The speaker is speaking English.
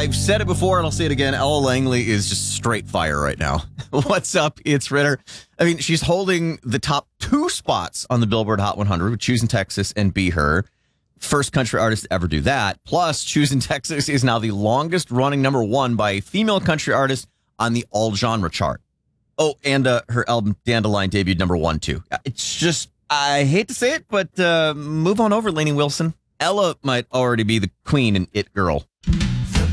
I've said it before and I'll say it again. Ella Langley is just straight fire right now. What's up? It's Ritter. I mean, she's holding the top 2 spots on the Billboard Hot 100 with Choosing Texas and Be Her. First country artist to ever do that. Plus, Choosing Texas is now the longest running number 1 by a female country artist on the all genre chart. Oh, and her album Dandelion debuted number 1 too. It's just, I hate to say it, but move on over, Lainey Wilson. Ella might already be the queen and it girl.